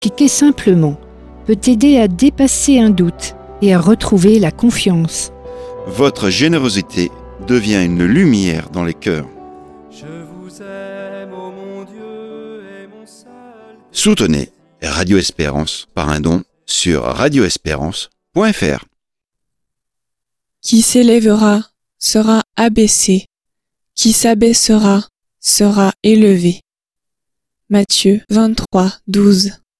Cliquer simplement peut aider à dépasser un doute et à retrouver la confiance. Votre générosité devient une lumière dans les cœurs. Je vous aime, ô mon Dieu, et mon seul. Soutenez Radio Espérance par un don sur radioespérance.fr. Qui s'élèvera sera abaissé, qui s'abaissera sera élevé. Matthieu 23, 12.